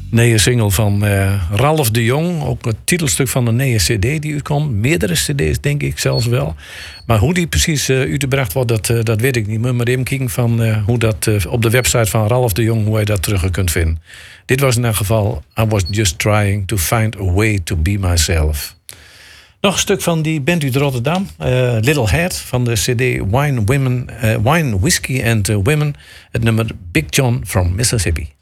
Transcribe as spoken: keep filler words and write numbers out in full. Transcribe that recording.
nieuwe single van uh, Ralph de Jong. Ook het titelstuk van een nieuwe cd die uitkomt. Meerdere cd's denk ik zelfs wel. Maar hoe die precies uh, uitgebracht wordt, dat, uh, dat weet ik niet. Maar even kijken van uh, hoe dat uh, op de website van Ralph de Jong, hoe je dat terug kunt vinden. Dit was in elk geval I was just trying to find a way to be myself. Nog een stuk van die band uit Rotterdam. Uh, Little Head van de cd Wine, Women, uh, Wine Whiskey and uh, Women. Het nummer Big John from Mississippi.